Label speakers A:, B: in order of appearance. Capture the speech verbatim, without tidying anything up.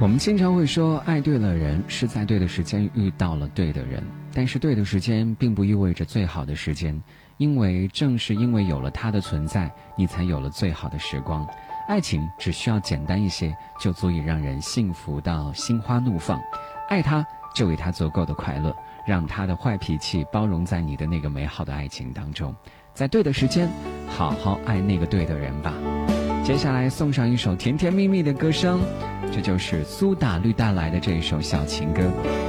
A: 我们经常会说爱对了人是在对的时间遇到了对的人，但是对的时间并不意味着最好的时间，因为正是因为有了他的存在，你才有了最好的时光。爱情只需要简单一些，就足以让人幸福到心花怒放。爱他就为他足够的快乐，让他的坏脾气包容在你的那个美好的爱情当中，在对的时间好好爱那个对的人吧。接下来送上一首甜甜蜜蜜的歌声，这就是苏打绿带来的这一首小情歌。